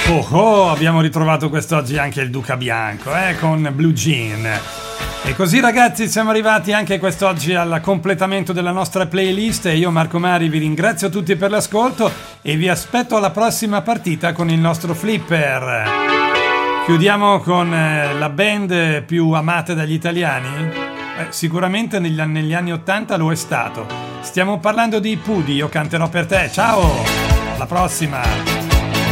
Oh oh, abbiamo ritrovato quest'oggi anche il Duca Bianco, con Blue Jean. E così ragazzi siamo arrivati anche quest'oggi al completamento della nostra playlist e io Marco Mari vi ringrazio tutti per l'ascolto e vi aspetto alla prossima partita con il nostro Flipper. Chiudiamo con la band più amata dagli italiani? Sicuramente negli anni 80 lo è stato. Stiamo parlando di Pudi, io canterò per te, ciao! Alla prossima!